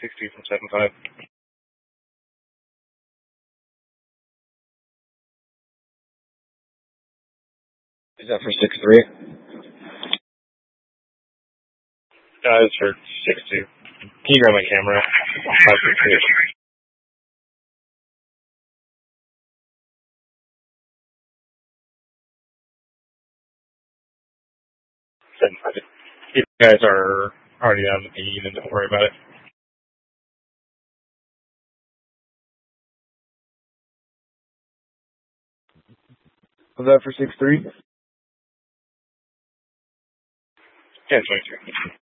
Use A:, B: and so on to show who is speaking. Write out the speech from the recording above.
A: 60 from 75.
B: Is that for 6-3?
A: It's for 6-2. Can you grab my camera? 5-6-2. 7-5. You guys are already on the feed, and don't worry about it.
B: Was that for 6-3?
A: Yeah, 22.